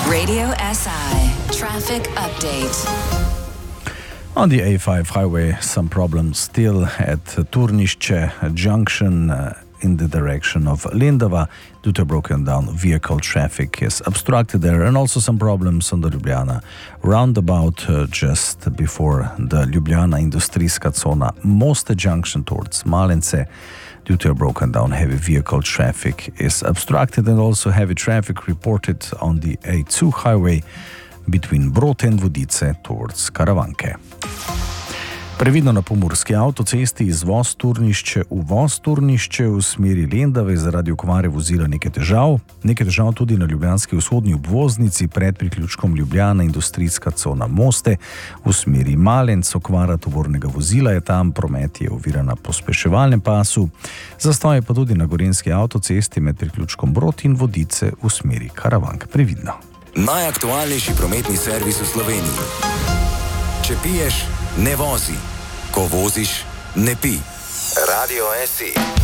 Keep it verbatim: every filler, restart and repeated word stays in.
Radio S I traffic update. On the A five highway, some problems still at Turnišče junction uh, in the direction of Lendava due to broken down vehicle. Traffic is obstructed there, and also some problems on the Ljubljana roundabout uh, just before the Ljubljana Industrijska cona Moste junction towards Malence. Due to a broken down heavy vehicle, traffic is obstructed, and also heavy traffic reported on the A two highway between Brod and Vodice towards Karavanke. Previdno na pomurski avtocesti izvoz Turnišče, uvoz Turnišče v smeri Lendave zaradi okvare vozila nekaj težav. Nekaj težav tudi na ljubljanski vzhodni obvoznici pred priključkom Ljubljana Industrijska cona Moste v smeri Malenc. Okvara tovornega vozila je tam, promet je oviran na pospeševalnem pasu. Zastoj je pa tudi na gorenjski avtocesti med priključkom Brod in Vodice v smeri Karavank. Previdno. Najaktualnejši prometni servis v Sloveniji. Če piješ, ne vozi. Ko voziš, ne pi. Radio S I.